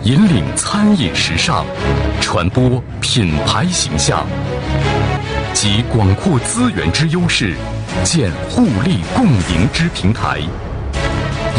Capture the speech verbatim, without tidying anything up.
引领餐饮时尚，传播品牌形象，集广阔资源之优势，建互利共赢之平台。